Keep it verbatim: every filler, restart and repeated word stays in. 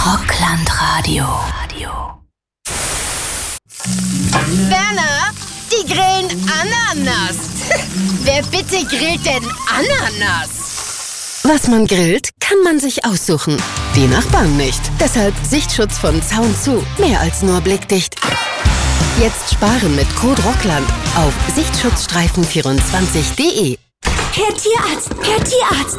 Rockland-Radio. Werner, die grillen Ananas. Wer bitte grillt denn Ananas? Was man grillt, kann man sich aussuchen. Die Nachbarn nicht. Deshalb Sichtschutz von Zaun zu. Mehr als nur blickdicht. Jetzt sparen mit Code Rockland auf sichtschutzstreifen vierundzwanzig punkt de. Herr Tierarzt, Herr Tierarzt,